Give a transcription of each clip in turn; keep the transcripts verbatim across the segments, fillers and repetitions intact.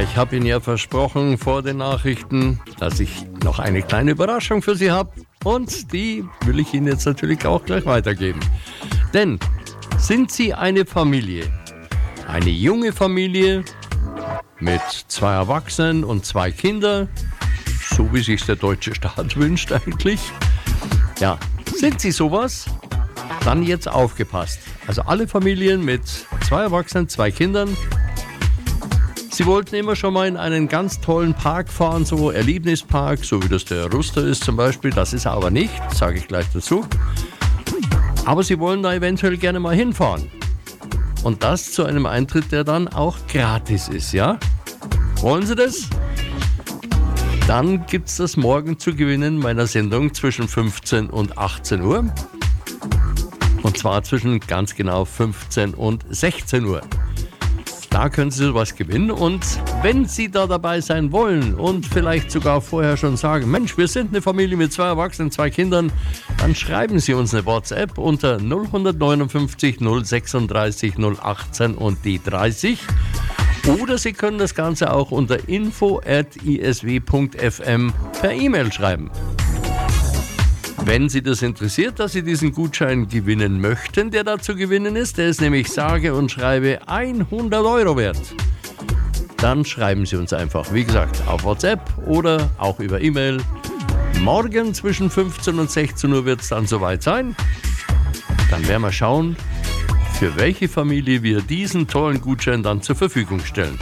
ich habe Ihnen ja versprochen vor den Nachrichten, dass ich noch eine kleine Überraschung für Sie habe. Und die will ich Ihnen jetzt natürlich auch gleich weitergeben. Denn sind Sie eine Familie, eine junge Familie mit zwei Erwachsenen und zwei Kindern, so wie sich der deutsche Staat wünscht eigentlich, ja, sind Sie sowas? Dann jetzt aufgepasst. Also alle Familien mit zwei Erwachsenen, zwei Kindern. Sie wollten immer schon mal in einen ganz tollen Park fahren, so Erlebnispark, so wie das der Ruster ist zum Beispiel. Das ist er aber nicht, sage ich gleich dazu. Aber Sie wollen da eventuell gerne mal hinfahren. Und das zu einem Eintritt, der dann auch gratis ist, ja? Wollen Sie das? Dann gibt es das morgen zu gewinnen in meiner Sendung zwischen fünfzehn und achtzehn Uhr. Und zwar zwischen ganz genau fünfzehn und sechzehn Uhr. Da können Sie sowas gewinnen. Und wenn Sie da dabei sein wollen und vielleicht sogar vorher schon sagen, Mensch, wir sind eine Familie mit zwei Erwachsenen, zwei Kindern, dann schreiben Sie uns eine WhatsApp unter null neunundfünfzig null sechsunddreißig null achtzehn und die dreißig. Oder Sie können das Ganze auch unter info at i s w punkt f m per E-Mail schreiben. Wenn Sie das interessiert, dass Sie diesen Gutschein gewinnen möchten, der da zu gewinnen ist, der ist nämlich sage und schreibe hundert Euro wert, dann schreiben Sie uns einfach, wie gesagt, auf WhatsApp oder auch über E-Mail. Morgen zwischen fünfzehn und sechzehn Uhr wird es dann soweit sein. Dann werden wir schauen, für welche Familie wir diesen tollen Gutschein dann zur Verfügung stellen.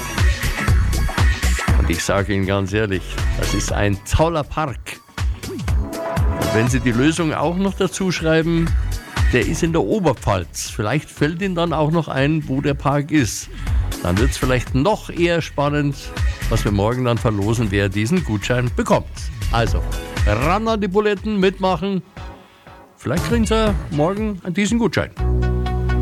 Und ich sage Ihnen ganz ehrlich, das ist ein toller Park. Wenn Sie die Lösung auch noch dazu schreiben, der ist in der Oberpfalz. Vielleicht fällt Ihnen dann auch noch ein, wo der Park ist. Dann wird es vielleicht noch eher spannend, was wir morgen dann verlosen, wer diesen Gutschein bekommt. Also, ran an die Buletten, mitmachen. Vielleicht kriegen Sie morgen diesen Gutschein.